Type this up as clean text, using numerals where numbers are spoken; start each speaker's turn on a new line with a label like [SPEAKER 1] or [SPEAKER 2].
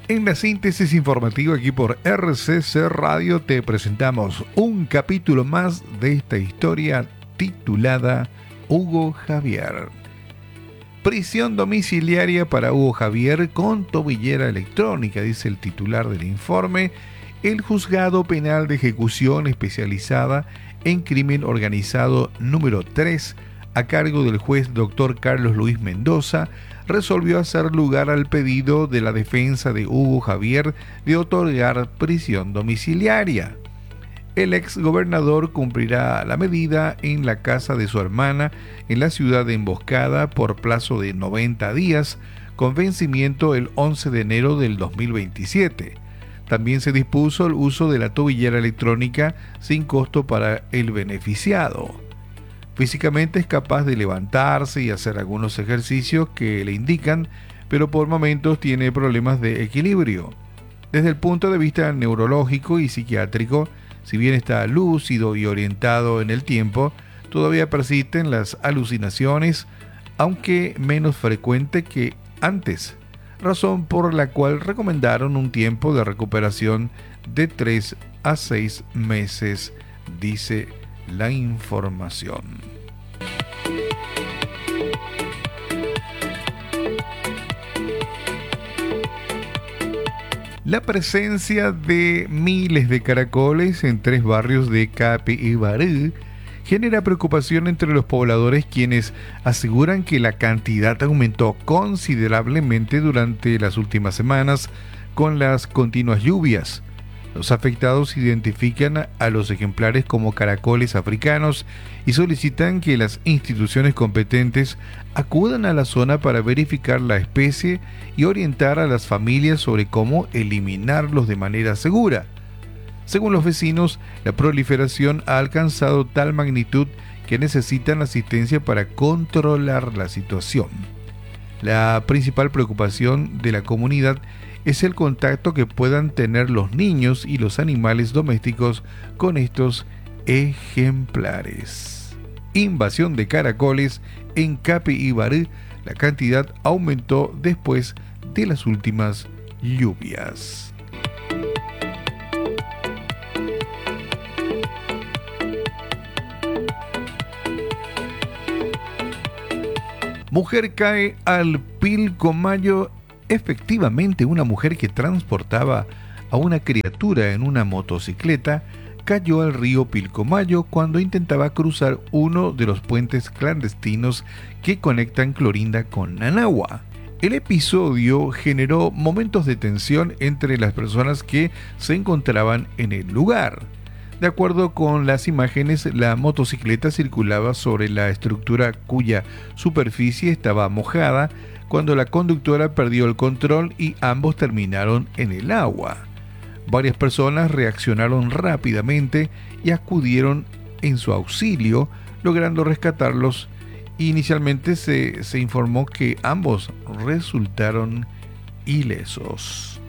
[SPEAKER 1] En la síntesis informativa aquí por RCC Radio te presentamos un capítulo más de esta historia titulada Hugo Javier. Prisión domiciliaria para Hugo Javier con tobillera electrónica, dice el titular del informe. El Juzgado Penal de Ejecución Especializada en Crimen Organizado número 3, a cargo del juez Dr. Carlos Luis Mendoza, resolvió hacer lugar al pedido de la defensa de Hugo Javier de otorgar prisión domiciliaria. El exgobernador cumplirá la medida en la casa de su hermana en la ciudad de Emboscada por plazo de 90 días, con vencimiento el 11 de enero del 2027. También se dispuso el uso de la tobillera electrónica sin costo para el beneficiado. Físicamente es capaz de levantarse y hacer algunos ejercicios que le indican, pero por momentos tiene problemas de equilibrio. Desde el punto de vista neurológico y psiquiátrico, si bien está lúcido y orientado en el tiempo, todavía persisten las alucinaciones, aunque menos frecuente que antes, razón por la cual recomendaron un tiempo de recuperación de 3 a 6 meses, dice la información. La presencia de miles de caracoles en 3 barrios de Capibarú genera preocupación entre los pobladores, quienes aseguran que la cantidad aumentó considerablemente durante las últimas semanas con las continuas lluvias. Los afectados identifican a los ejemplares como caracoles africanos y solicitan que las instituciones competentes acudan a la zona para verificar la especie y orientar a las familias sobre cómo eliminarlos de manera segura. Según los vecinos, la proliferación ha alcanzado tal magnitud que necesitan asistencia para controlar la situación. La principal preocupación de la comunidad es el contacto que puedan tener los niños y los animales domésticos con estos ejemplares. Invasión de caracoles en Capibarú. La cantidad aumentó después de las últimas lluvias. Mujer cae al Pilcomayo. Efectivamente, una mujer que transportaba a una criatura en una motocicleta cayó al río Pilcomayo cuando intentaba cruzar uno de los puentes clandestinos que conectan Clorinda con Nanagua. El episodio generó momentos de tensión entre las personas que se encontraban en el lugar. De acuerdo con las imágenes, la motocicleta circulaba sobre la estructura cuya superficie estaba mojada cuando la conductora perdió el control y ambos terminaron en el agua. Varias personas reaccionaron rápidamente y acudieron en su auxilio, logrando rescatarlos. Inicialmente se informó que ambos resultaron ilesos.